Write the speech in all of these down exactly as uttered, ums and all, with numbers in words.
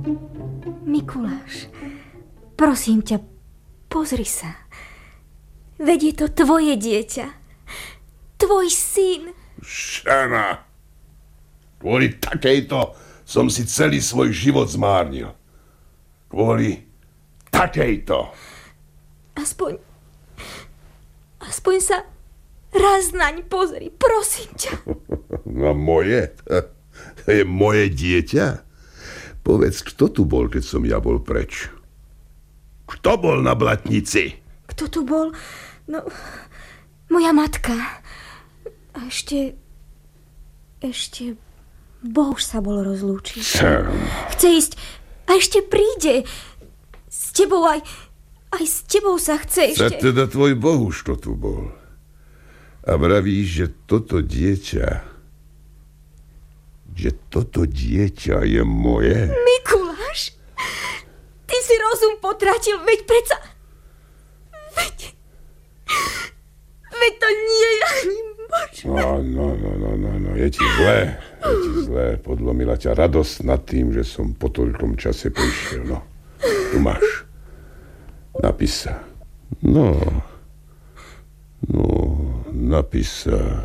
Mikuláš, prosím ťa, pozri sa. Veď je to tvoje dieťa. Tvoj syn. Žena, kvôli takejto som si celý svoj život zmárnil. Kvôli takejto. Aspoň... Aspoň sa raz naň pozri, prosím ťa. No moje? To je moje dieťa? Povedz, kto tu bol, keď som ja bol preč? Kto bol na blatnici? Kto tu bol? No, moja matka. A ešte... Ešte... Bohuž sa bol rozlúčiť. Chce ísť a ešte príde. S tebou aj... Aj s tebou sa chce ešte... Sa teda tvoj Bohuž to tu bol. A vravíš, že toto dieťa... Že toto dieťa je moje? Mikuláš, ty si rozum potratil, veď predsa... Veď... Veď to nie je ani možné. No, no, no, no, no, no, je ti zlé. Je ti zlé. Podlomila ťa radosť nad tým, že som po toľkom čase prišiel. No, tu máš. Napís sa. No, no, napís sa.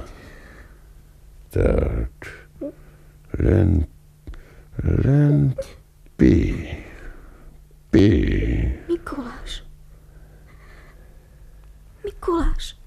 Tak. Len, len pí. Pí. Mikuláš. Mikuláš.